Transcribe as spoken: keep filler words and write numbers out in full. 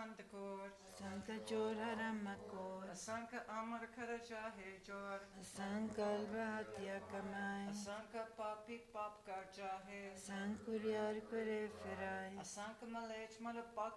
Kor, Asanka Jor Haramakor, Asanka Amar Karajahe Jor, Asankalva Hatya Kamai, Asanka Papi Pap Karjahe, Asankuryar Kore Ferai, Asanka Malech Malapak